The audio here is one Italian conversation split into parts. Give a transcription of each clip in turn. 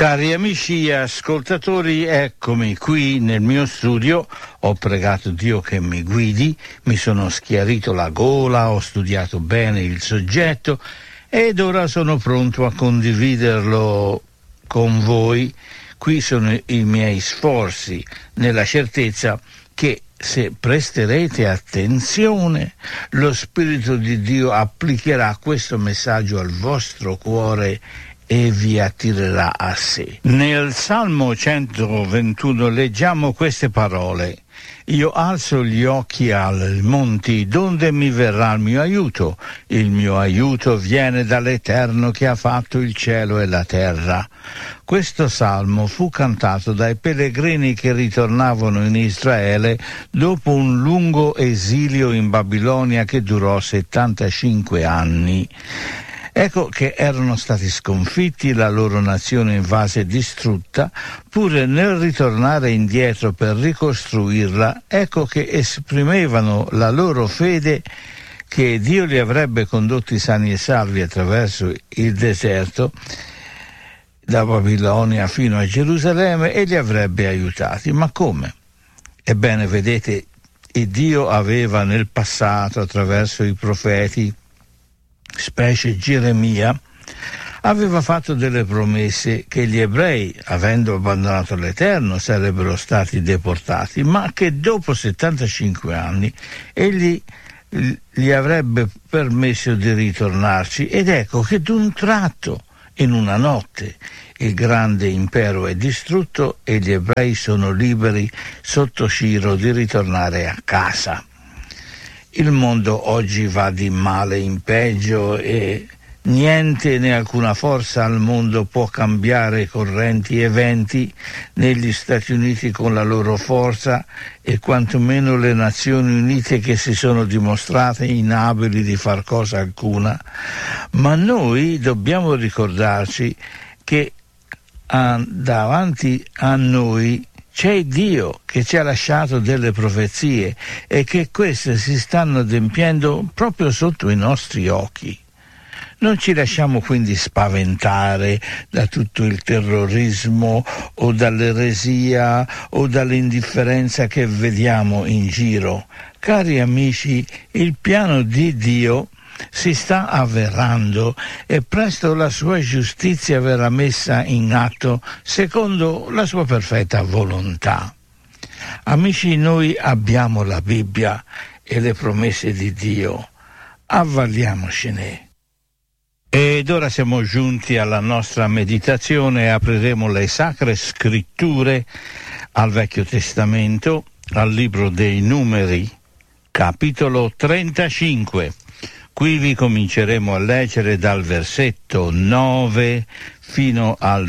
Cari amici ascoltatori, eccomi qui nel mio studio. Ho pregato Dio che mi guidi, mi sono schiarito la gola, ho studiato bene il soggetto ed ora sono pronto a condividerlo con voi. Qui sono i miei sforzi, nella certezza che se presterete attenzione, lo Spirito di Dio applicherà questo messaggio al vostro cuore e vi attirerà a sé. Nel Salmo 121 leggiamo queste parole: io alzo gli occhi ai monti, donde mi verrà il mio aiuto? Il mio aiuto viene dall'Eterno che ha fatto il cielo e la terra. Questo salmo fu cantato dai pellegrini che ritornavano in Israele dopo un lungo esilio in Babilonia che durò 75 anni. Ecco che erano stati sconfitti, la loro nazione invasa e distrutta, pure nel ritornare indietro per ricostruirla, ecco che esprimevano la loro fede che Dio li avrebbe condotti sani e salvi attraverso il deserto, da Babilonia fino a Gerusalemme, e li avrebbe aiutati. Ma come? Ebbene, vedete, Dio aveva nel passato, attraverso i profeti, specie Geremia, aveva fatto delle promesse che gli ebrei, avendo abbandonato l'Eterno, sarebbero stati deportati, ma che dopo 75 anni egli gli avrebbe permesso di ritornarci. Ed ecco che d'un tratto, in una notte, il grande impero è distrutto e gli ebrei sono liberi sotto Ciro di ritornare a casa. Il mondo oggi va di male in peggio e niente né alcuna forza al mondo può cambiare correnti e venti, negli Stati Uniti con la loro forza e quantomeno le Nazioni Unite che si sono dimostrate inabili di far cosa alcuna. Ma noi dobbiamo ricordarci che davanti a noi c'è Dio che ci ha lasciato delle profezie e che queste si stanno adempiendo proprio sotto i nostri occhi. Non ci lasciamo quindi spaventare da tutto il terrorismo o dall'eresia o dall'indifferenza che vediamo in giro. Cari amici, il piano di Dio si sta avverando e presto la sua giustizia verrà messa in atto secondo la sua perfetta volontà. Amici, noi abbiamo la Bibbia e le promesse di Dio, avvaliamocene. Ed ora siamo giunti alla nostra meditazione e apriremo le Sacre Scritture al Vecchio Testamento, al Libro dei Numeri, capitolo 35. Qui vi cominceremo a leggere dal versetto 9 fino al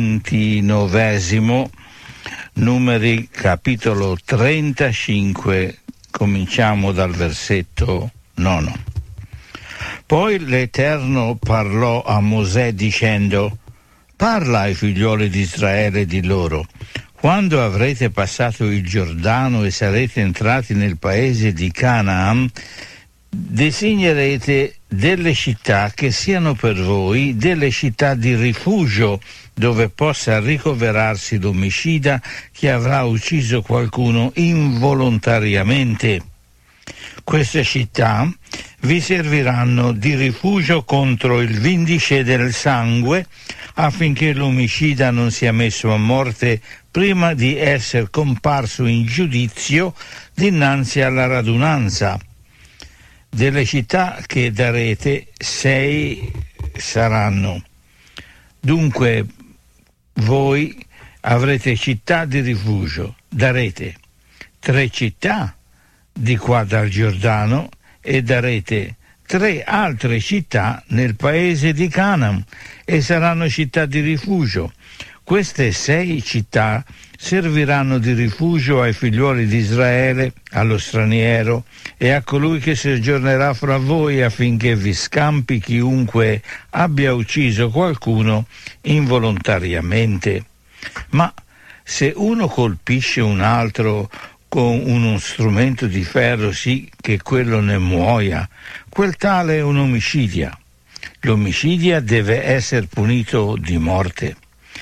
29, Numeri capitolo 35, cominciamo dal versetto 9. Poi l'Eterno parlò a Mosè dicendo: parla ai figlioli di Israele e di loro: quando avrete passato il Giordano e sarete entrati nel paese di Canaan, designerete delle città che siano per voi delle città di rifugio, dove possa ricoverarsi l'omicida che avrà ucciso qualcuno involontariamente. Queste città vi serviranno di rifugio contro il vindice del sangue, affinché l'omicida non sia messo a morte prima di essere comparso in giudizio dinanzi alla radunanza. Delle città che darete 6 saranno. Dunque voi avrete città di rifugio, darete 3 città di qua dal Giordano e darete 3 altre città nel paese di Canaan e saranno città di rifugio. Queste 6 città serviranno di rifugio ai figliuoli di Israele, allo straniero e a colui che soggiornerà fra voi, affinché vi scampi chiunque abbia ucciso qualcuno involontariamente. Ma se uno colpisce un altro con uno strumento di ferro sì che quello ne muoia, quel tale è un omicidia. L'omicidia deve essere punito di morte.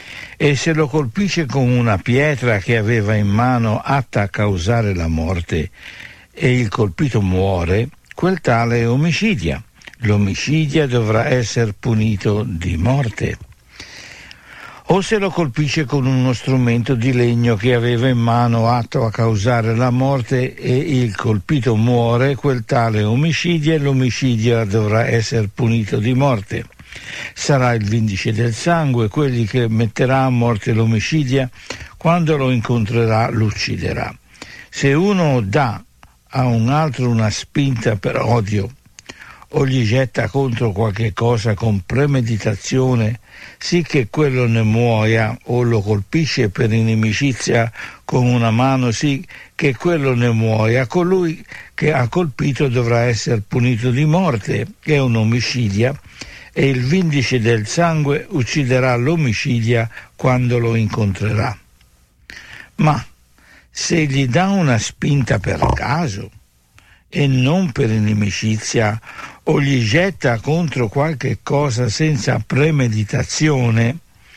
e se lo colpisce con una pietra che aveva in mano atta a causare la morte e il colpito muore, quel tale omicidia. L'omicidia dovrà essere punito di morte. O se lo colpisce con uno strumento di legno che aveva in mano atto a causare la morte e il colpito muore, quel tale omicidia e l'omicidio dovrà essere punito di morte. Sarà il vindice del sangue, quelli che metterà a morte l'omicidia, quando lo incontrerà l'ucciderà. Se uno dà a un altro una spinta per odio, o gli getta contro qualche cosa con premeditazione, sì che quello ne muoia, o lo colpisce per inimicizia con una mano, sì che quello ne muoia, colui che ha colpito dovrà essere punito di morte, è un omicidia, e il vindice del sangue ucciderà l'omicidia quando lo incontrerà. Ma se gli dà una spinta per caso e non per inimicizia, o gli getta contro qualche cosa senza premeditazione,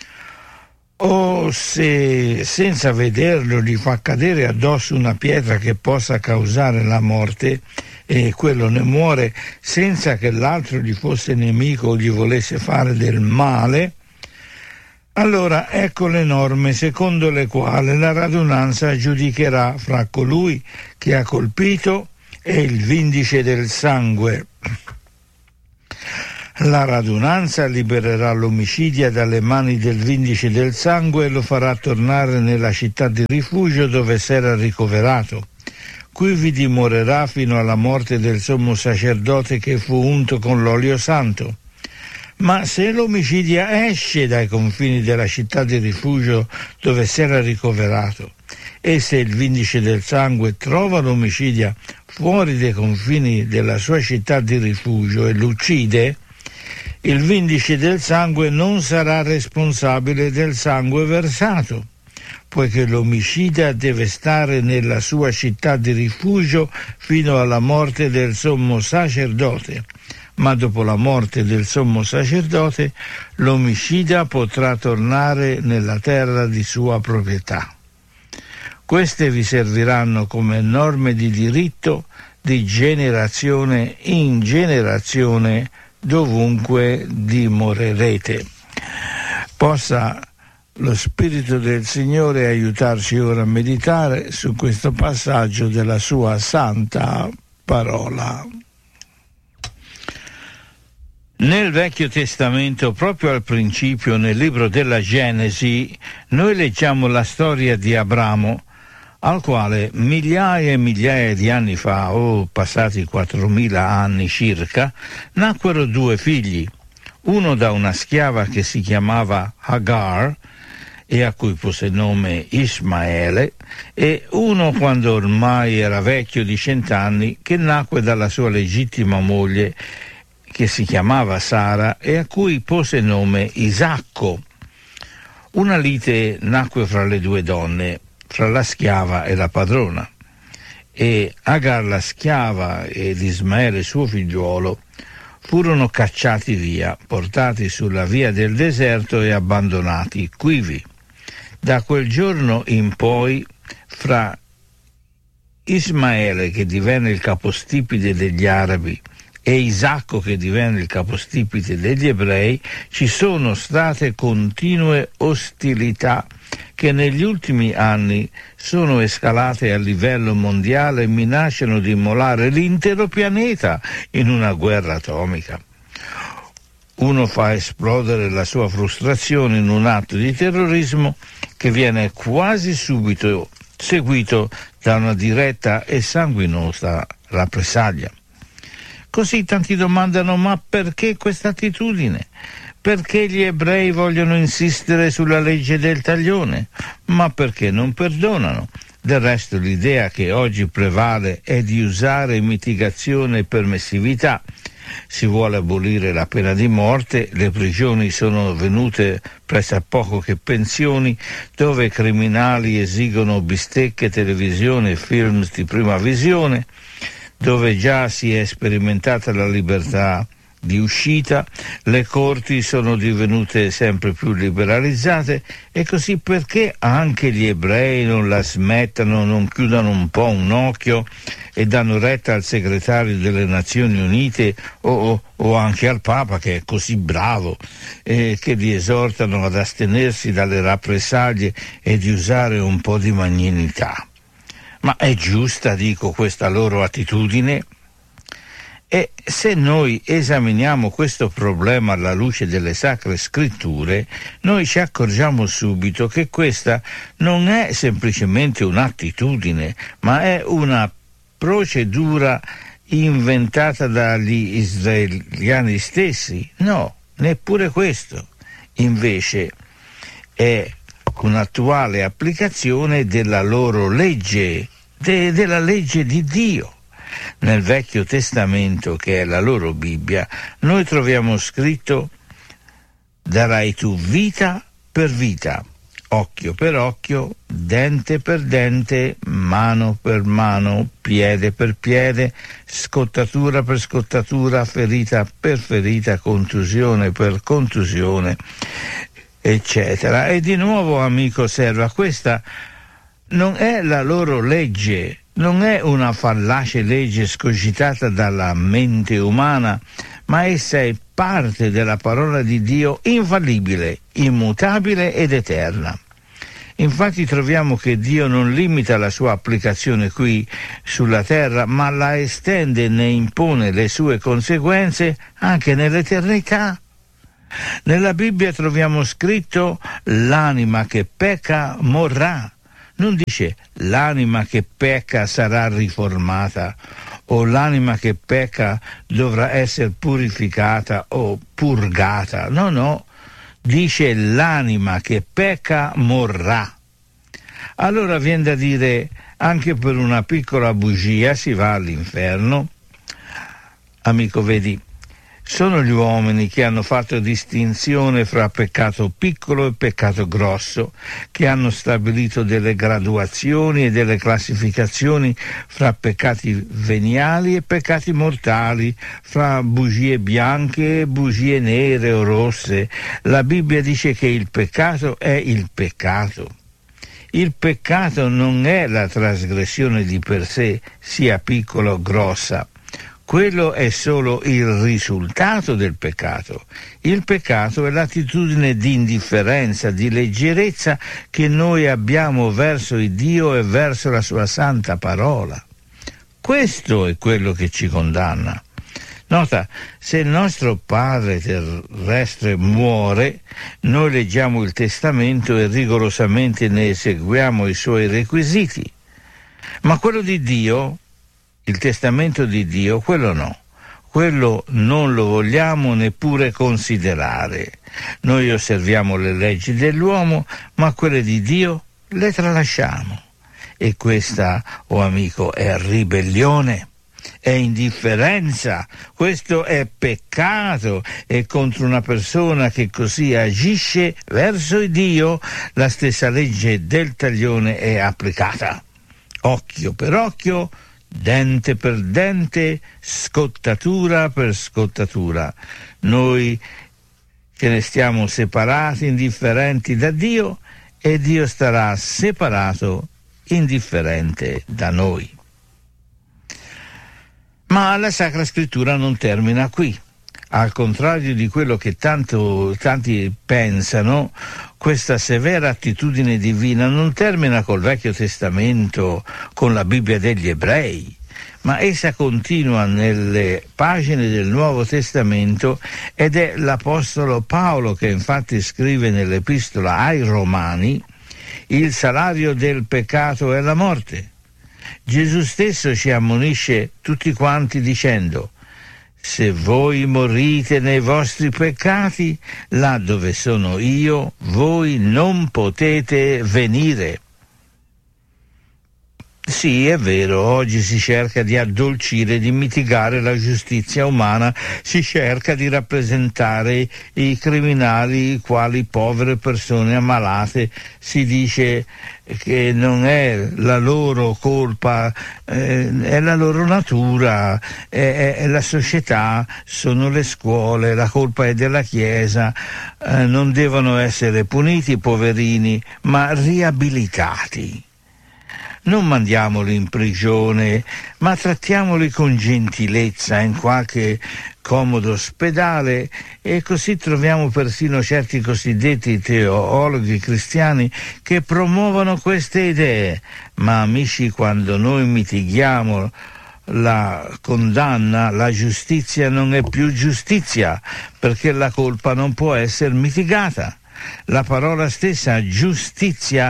o se senza vederlo gli fa cadere addosso una pietra che possa causare la morte e quello ne muore senza che l'altro gli fosse nemico o gli volesse fare del male, allora ecco le norme secondo le quali la radunanza giudicherà fra colui che ha colpito e il vindice del sangue. La radunanza libererà l'omicidia dalle mani del vindice del sangue e lo farà tornare nella città di rifugio dove s'era ricoverato. Qui vi dimorerà fino alla morte del sommo sacerdote che fu unto con l'olio santo. Ma se l'omicidia esce dai confini della città di rifugio dove s'era ricoverato, e se il vindice del sangue trova l'omicidia fuori dai confini della sua città di rifugio e l'uccide, il vindice del sangue non sarà responsabile del sangue versato, poiché l'omicida deve stare nella sua città di rifugio fino alla morte del sommo sacerdote. Ma dopo la morte del sommo sacerdote, l'omicida potrà tornare nella terra di sua proprietà. Queste vi serviranno come norme di diritto di generazione in generazione dovunque dimorerete. Possa lo Spirito del Signore aiutarci ora a meditare su questo passaggio della sua santa parola. Nel Vecchio Testamento, proprio al principio, nel libro della Genesi, noi leggiamo la storia di Abramo, al quale migliaia e migliaia di anni fa, passati 4.000 anni circa, nacquero due figli, uno da una schiava che si chiamava Hagar e a cui pose nome Ismaele, e uno quando ormai era vecchio di 100 anni, che nacque dalla sua legittima moglie che si chiamava Sara e a cui pose nome Isacco. Una lite nacque fra le due donne, fra la schiava e la padrona, e Agar la schiava ed Ismaele suo figliuolo furono cacciati via, portati sulla via del deserto e abbandonati quivi. Da quel giorno in poi, fra Ismaele, che divenne il capostipite degli arabi, e Isacco, che divenne il capostipite degli ebrei, ci sono state continue ostilità che negli ultimi anni sono escalate a livello mondiale e minacciano di immolare l'intero pianeta in una guerra atomica. Uno fa esplodere la sua frustrazione in un atto di terrorismo che viene quasi subito seguito da una diretta e sanguinosa rappresaglia. Così tanti domandano: ma perché questa attitudine? Perché gli ebrei vogliono insistere sulla legge del taglione? Ma perché non perdonano? Del resto l'idea che oggi prevale è di usare mitigazione e permissività. Si vuole abolire la pena di morte, le prigioni sono venute pressappoco che pensioni, dove i criminali esigono bistecche, televisione e film di prima visione, dove già si è sperimentata la libertà di uscita, le corti sono divenute sempre più liberalizzate, e così perché anche gli ebrei non la smettano, non chiudano un po' un occhio e danno retta al segretario delle Nazioni Unite o anche al Papa, che è così bravo, che li esortano ad astenersi dalle rappresaglie e di usare un po' di magnanimità. Ma è giusta, dico, questa loro attitudine? E se noi esaminiamo questo problema alla luce delle Sacre Scritture, noi ci accorgiamo subito che questa non è semplicemente un'attitudine, ma è una procedura inventata dagli israeliani stessi. No, neppure questo. Invece è un'attuale applicazione della loro legge, della legge di Dio. Nel Vecchio Testamento, che è la loro Bibbia, noi troviamo scritto: darai tu vita per vita, occhio per occhio, dente per dente, mano per mano, piede per piede, scottatura per scottatura, ferita per ferita, contusione per contusione, eccetera. E di nuovo, amico, osserva, questa non è la loro legge, non è una fallace legge scogitata dalla mente umana, ma essa è parte della parola di Dio, infallibile, immutabile ed eterna. Infatti troviamo che Dio non limita la sua applicazione qui sulla terra, ma la estende e ne impone le sue conseguenze anche nell'eternità. Nella Bibbia troviamo scritto: l'anima che pecca morrà. Non dice l'anima che pecca sarà riformata, o l'anima che pecca dovrà essere purificata o purgata. No, dice l'anima che pecca morrà. Allora viene da dire, anche per una piccola bugia si va all'inferno? Amico, vedi, sono gli uomini che hanno fatto distinzione fra peccato piccolo e peccato grosso, che hanno stabilito delle graduazioni e delle classificazioni fra peccati veniali e peccati mortali, fra bugie bianche e bugie nere o rosse. La Bibbia dice che il peccato è il peccato. Il peccato non è la trasgressione di per sé, sia piccola o grossa. Quello è solo il risultato del peccato. Il peccato è l'attitudine di indifferenza, di leggerezza che noi abbiamo verso il Dio e verso la sua santa parola. Questo è quello che ci condanna. Nota, se il nostro padre terrestre muore, noi leggiamo il testamento e rigorosamente ne eseguiamo i suoi requisiti. Ma quello di Dio, il testamento di Dio, quello no. Quello non lo vogliamo neppure considerare. Noi osserviamo le leggi dell'uomo, ma quelle di Dio le tralasciamo. E questa, amico, è ribellione, è indifferenza, questo è peccato, e contro una persona che così agisce verso il Dio, la stessa legge del taglione è applicata. Occhio per occhio, dente per dente, scottatura per scottatura. Noi ce ne stiamo separati, indifferenti da Dio, e Dio starà separato, indifferente da noi. Ma la Sacra Scrittura non termina qui. Al contrario di quello che tanti pensano, questa severa attitudine divina non termina col Vecchio Testamento, con la Bibbia degli Ebrei, ma essa continua nelle pagine del Nuovo Testamento, ed è l'Apostolo Paolo che infatti scrive nell'Epistola ai Romani: il salario del peccato è la morte. Gesù stesso ci ammonisce tutti quanti dicendo: se voi morite nei vostri peccati, là dove sono io, voi non potete venire. Sì, è vero, oggi si cerca di addolcire, di mitigare la giustizia umana, si cerca di rappresentare i criminali quali povere persone ammalate, si dice che non è la loro colpa, è la loro natura, è la società, sono le scuole, la colpa è della Chiesa, non devono essere puniti i poverini, ma riabilitati. Non mandiamoli in prigione, ma trattiamoli con gentilezza in qualche comodo ospedale, e così troviamo persino certi cosiddetti teologi cristiani che promuovono queste idee. Ma amici, quando noi mitighiamo la condanna, la giustizia non è più giustizia, perché la colpa non può essere mitigata. La parola stessa giustizia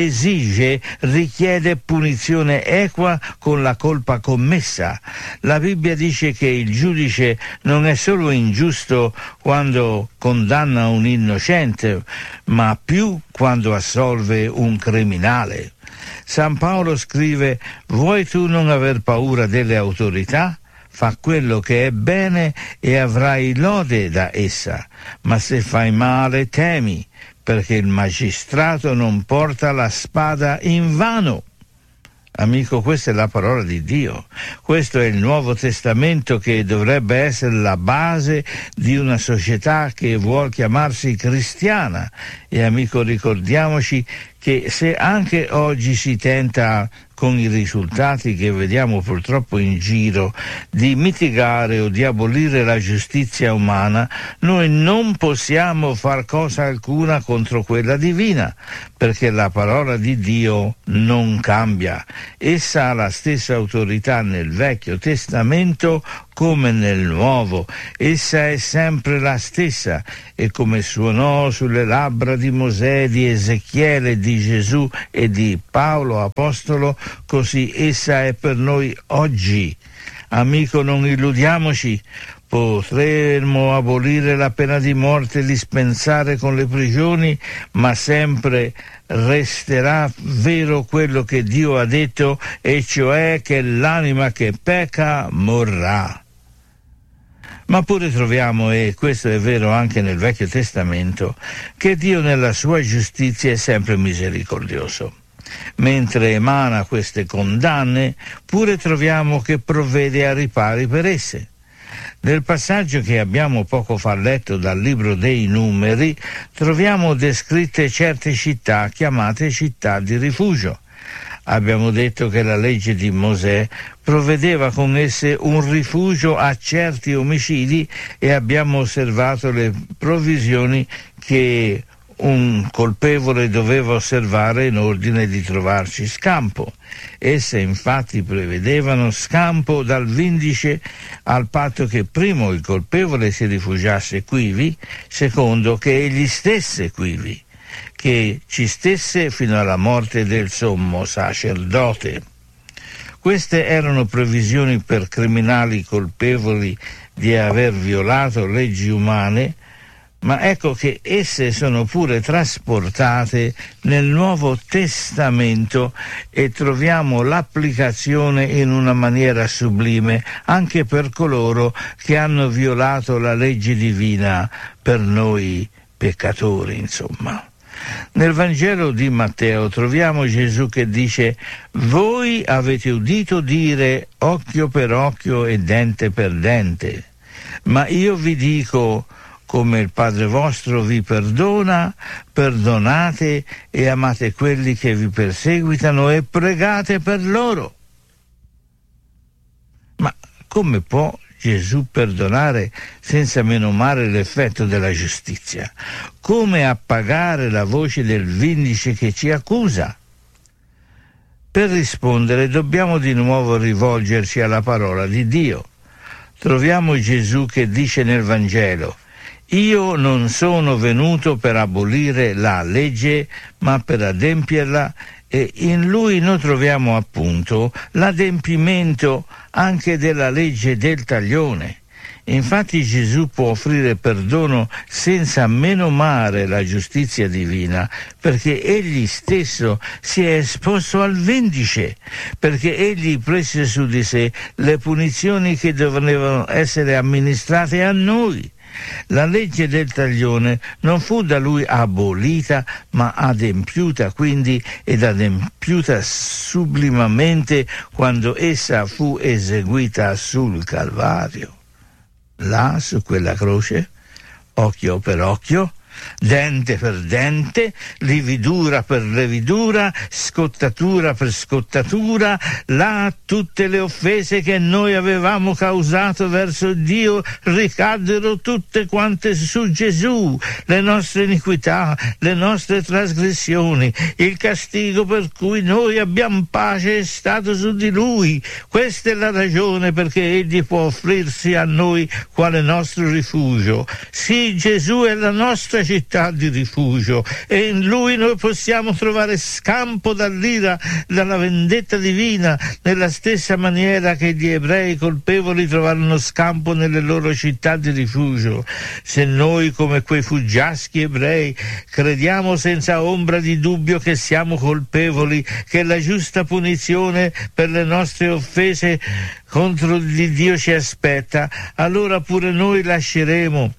richiede punizione equa con la colpa commessa. La Bibbia dice che il giudice non è solo ingiusto quando condanna un innocente, ma più quando assolve un criminale. San Paolo scrive: vuoi tu non aver paura delle autorità? Fa quello che è bene e avrai lode da essa, ma se fai male temi, perché il magistrato non porta la spada invano. Amico, questa è la parola di Dio. Questo è il Nuovo Testamento, che dovrebbe essere la base di una società che vuol chiamarsi cristiana. E amico, ricordiamoci che se anche oggi si tenta, con i risultati che vediamo purtroppo in giro, di mitigare o di abolire la giustizia umana, noi non possiamo far cosa alcuna contro quella divina, perché la parola di Dio non cambia. Essa ha la stessa autorità nel Vecchio Testamento come nel Nuovo. Essa è sempre la stessa, e come suonò sulle labbra di Mosè, di Ezechiele, di Gesù e di Paolo apostolo, così essa è per noi oggi. Amico, non illudiamoci. Potremmo abolire la pena di morte, dispensare con le prigioni, ma sempre resterà vero quello che Dio ha detto, e cioè che l'anima che pecca morrà. Ma pure troviamo, e questo è vero anche nel Vecchio Testamento, che Dio nella sua giustizia è sempre misericordioso. Mentre emana queste condanne, pure troviamo che provvede a ripari per esse. Nel passaggio che abbiamo poco fa letto dal libro dei Numeri, troviamo descritte certe città chiamate città di rifugio. Abbiamo detto che la legge di Mosè provvedeva con esse un rifugio a certi omicidi, e abbiamo osservato le provvisioni che un colpevole doveva osservare in ordine di trovarci scampo. Esse infatti prevedevano scampo dal vindice, al patto che primo il colpevole si rifugiasse quivi, secondo che egli stesse quivi, che ci stesse fino alla morte del sommo sacerdote. Queste erano previsioni per criminali colpevoli di aver violato leggi umane, ma ecco che esse sono pure trasportate nel Nuovo Testamento, e troviamo l'applicazione in una maniera sublime anche per coloro che hanno violato la legge divina, per noi peccatori, insomma. Nel Vangelo di Matteo troviamo Gesù che dice: voi avete udito dire occhio per occhio e dente per dente, ma io vi dico, come il Padre vostro vi perdona, perdonate e amate quelli che vi perseguitano e pregate per loro. Ma come può Gesù perdonare senza menomare l'effetto della giustizia? Come appagare la voce del vindice che ci accusa? Per rispondere dobbiamo di nuovo rivolgerci alla parola di Dio. Troviamo Gesù che dice nel Vangelo: io non sono venuto per abolire la legge, ma per adempierla, e in lui noi troviamo appunto l'adempimento anche della legge del taglione. Infatti Gesù può offrire perdono senza menomare la giustizia divina, perché egli stesso si è esposto al vindice, perché egli prese su di sé le punizioni che dovevano essere amministrate a noi. La legge del taglione non fu da lui abolita, ma adempiuta ed adempiuta sublimamente quando essa fu eseguita sul Calvario. Là, su quella croce, occhio per occhio, dente per dente, lividura per lividura, scottatura per scottatura, là tutte le offese che noi avevamo causato verso Dio ricaddero tutte quante su Gesù, le nostre iniquità, le nostre trasgressioni, il castigo per cui noi abbiamo pace è stato su di Lui. Questa è la ragione perché Egli può offrirsi a noi quale nostro rifugio. Sì, Gesù è la nostra città di rifugio e in Lui noi possiamo trovare scampo dall'ira, dalla vendetta divina, nella stessa maniera che gli ebrei colpevoli trovarono scampo nelle loro città di rifugio. Se noi, come quei fuggiaschi ebrei, crediamo senza ombra di dubbio che siamo colpevoli, che la giusta punizione per le nostre offese contro di Dio ci aspetta, allora pure noi lasceremo,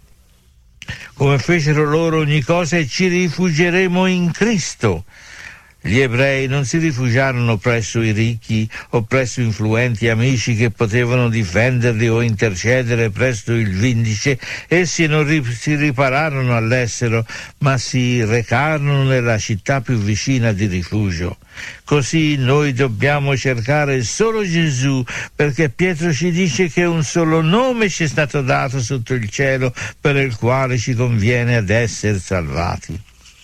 come fecero loro, ogni cosa e ci rifugieremo in Cristo. Gli ebrei non si rifugiarono presso i ricchi o presso influenti amici che potevano difenderli o intercedere presso il vindice. Essi non si ripararono all'estero, ma si recarono nella città più vicina di rifugio. Così noi dobbiamo cercare solo Gesù, perché Pietro ci dice che un solo nome ci è stato dato sotto il cielo per il quale ci conviene ad essere salvati.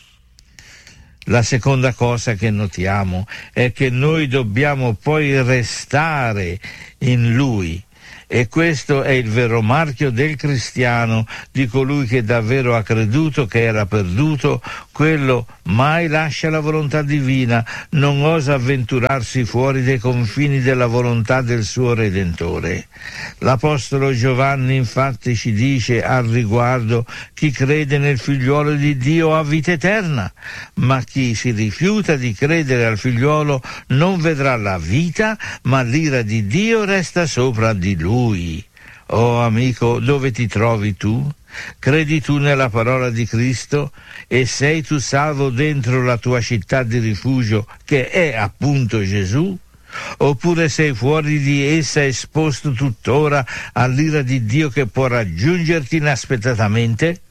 La seconda cosa che notiamo è che noi dobbiamo poi restare in Lui. E questo è il vero marchio del cristiano, di colui che davvero ha creduto che era perduto. Quello mai lascia la volontà divina, non osa avventurarsi fuori dei confini della volontà del suo Redentore. L'Apostolo Giovanni infatti ci dice al riguardo: chi crede nel figliuolo di Dio ha vita eterna, ma chi si rifiuta di credere al figliuolo non vedrà la vita, ma l'ira di Dio resta sopra di lui. Oh amico, dove ti trovi tu? Credi tu nella parola di Cristo e sei tu salvo dentro la tua città di rifugio, che è appunto Gesù? Oppure sei fuori di essa, esposto tuttora all'ira di Dio che può raggiungerti inaspettatamente?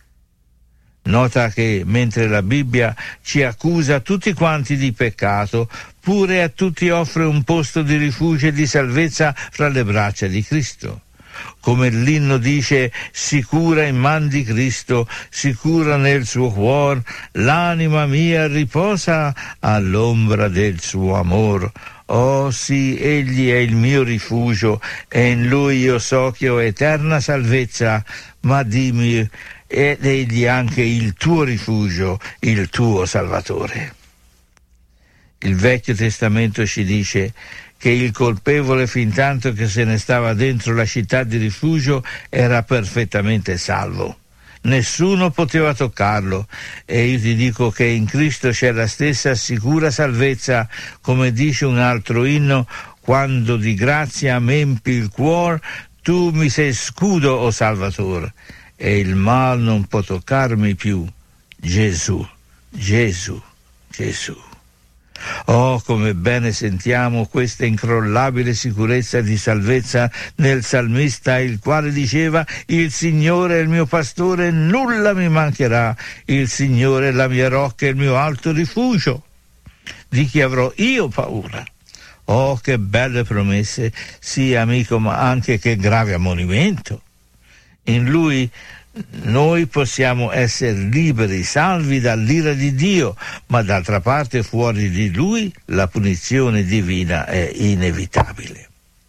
Nota che mentre la Bibbia ci accusa tutti quanti di peccato, pure a tutti offre un posto di rifugio e di salvezza fra le braccia di Cristo. Come l'inno dice: sicura in man di Cristo, sicura nel suo cuor, l'anima mia riposa all'ombra del suo amor. Oh sì, egli è il mio rifugio e in lui io so che ho eterna salvezza, ma dimmi, ed egli anche il tuo rifugio, il tuo Salvatore. Il Vecchio Testamento ci dice che il colpevole, fin tanto che se ne stava dentro la città di rifugio, era perfettamente salvo. Nessuno poteva toccarlo, e io ti dico che in Cristo c'è la stessa sicura salvezza, come dice un altro inno: quando di grazia m'empi il cuor, tu mi sei scudo, o Salvatore, e il mal non può toccarmi più. Gesù, Gesù, Gesù. Oh, come bene sentiamo questa incrollabile sicurezza di salvezza nel salmista, il quale diceva: il Signore è il mio pastore, nulla mi mancherà, il Signore è la mia rocca e il mio alto rifugio. Di chi avrò io paura? Oh, che belle promesse, sì amico, ma anche che grave ammonimento. In Lui noi possiamo essere liberi, salvi dall'ira di Dio, ma d'altra parte fuori di Lui la punizione divina è inevitabile.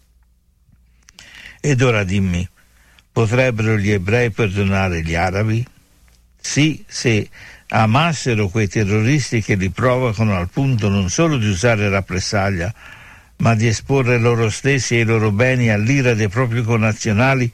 Ed ora dimmi, potrebbero gli ebrei perdonare gli arabi? Sì, se amassero quei terroristi che li provocano al punto non solo di usare rappresaglia, ma di esporre loro stessi e i loro beni all'ira dei propri connazionali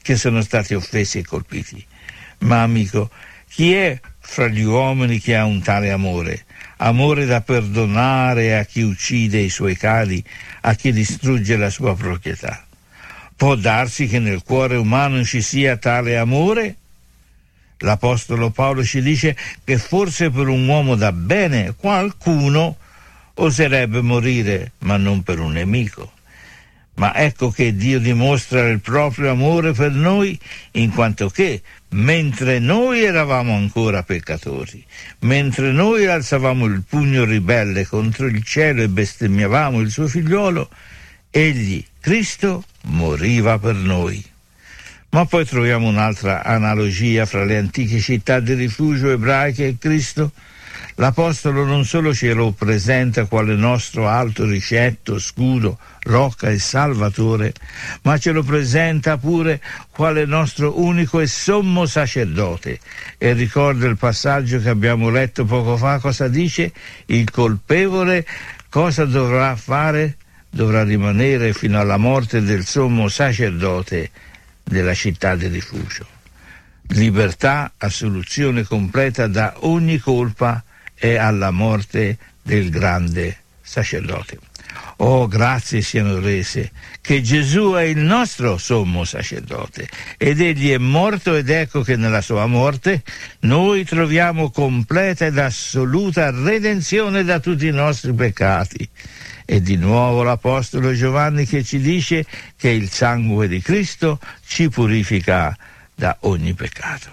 che sono stati offesi e colpiti. Ma amico, chi è fra gli uomini che ha un tale amore? Amore da perdonare a chi uccide i suoi cari, a chi distrugge la sua proprietà. Può darsi che nel cuore umano ci sia tale amore? L'Apostolo Paolo ci dice che forse per un uomo da bene qualcuno oserebbe morire, ma non per un nemico. Ma ecco che Dio dimostra il proprio amore per noi, in quanto che, mentre noi eravamo ancora peccatori, mentre noi alzavamo il pugno ribelle contro il cielo e bestemmiavamo il suo figliolo, egli, Cristo, moriva per noi. Ma poi troviamo un'altra analogia fra le antiche città di rifugio ebraiche e Cristo. L'Apostolo non solo ce lo presenta quale nostro alto ricetto, scudo, rocca e salvatore, ma ce lo presenta pure quale nostro unico e sommo sacerdote. E ricorda il passaggio che abbiamo letto poco fa, cosa dice? Il colpevole cosa dovrà fare? Dovrà rimanere fino alla morte del sommo sacerdote della città di rifugio. Libertà, assoluzione completa da ogni colpa e alla morte del grande sacerdote. Oh, grazie siano rese che Gesù è il nostro sommo sacerdote ed egli è morto, ed ecco che nella sua morte noi troviamo completa ed assoluta redenzione da tutti i nostri peccati. E di nuovo l'Apostolo Giovanni che ci dice che il sangue di Cristo ci purifica da ogni peccato.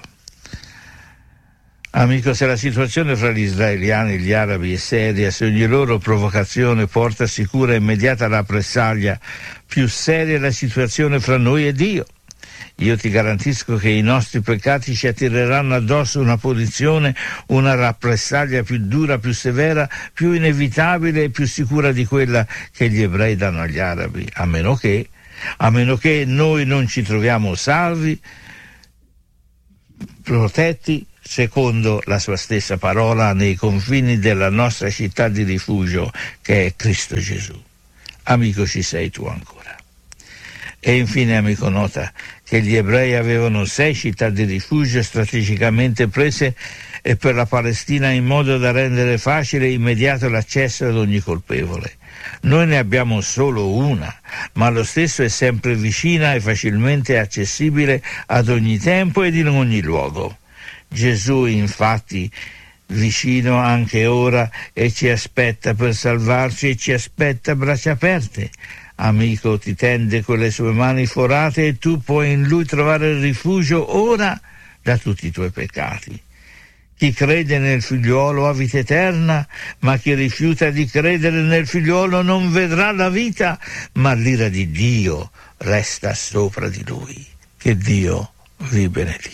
Amico, se la situazione fra gli israeliani e gli arabi è seria, se ogni loro provocazione porta sicura e immediata rappresaglia, più seria è la situazione fra noi e Dio. Io ti garantisco che i nostri peccati ci attireranno addosso una punizione, una rappresaglia più dura, più severa, più inevitabile e più sicura di quella che gli ebrei danno agli arabi, a meno che noi non ci troviamo salvi, protetti, secondo la sua stessa parola, nei confini della nostra città di rifugio, che è Cristo Gesù. Amico, ci sei tu ancora. E infine, amico, nota che gli ebrei avevano 6 città di rifugio strategicamente prese e per la Palestina in modo da rendere facile e immediato l'accesso ad ogni colpevole. Noi ne abbiamo solo una, ma lo stesso è sempre vicina e facilmente accessibile ad ogni tempo ed in ogni luogo. Gesù, infatti, vicino anche ora e ci aspetta per salvarci e ci aspetta a braccia aperte. Amico, ti tende con le sue mani forate e tu puoi in lui trovare rifugio ora da tutti i tuoi peccati. Chi crede nel figliuolo ha vita eterna, ma chi rifiuta di credere nel figliuolo non vedrà la vita, ma l'ira di Dio resta sopra di lui. Che Dio vi benedica.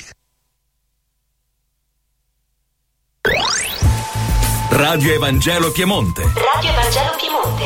Radio Evangelo Piemonte. Radio Evangelo Piemonte.